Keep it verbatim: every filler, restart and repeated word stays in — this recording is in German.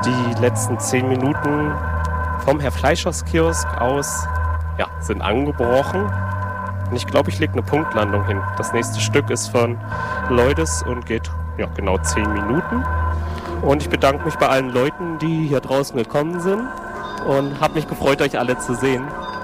Die letzten zehn Minuten vom Herr Fleischers Kiosk aus ja, sind angebrochen. Und ich glaube, ich lege eine Punktlandung hin. Das nächste Stück ist von Loides und geht ja, genau zehn Minuten. Und ich bedanke mich bei allen Leuten, die hier draußen gekommen sind. Und habe mich gefreut, euch alle zu sehen.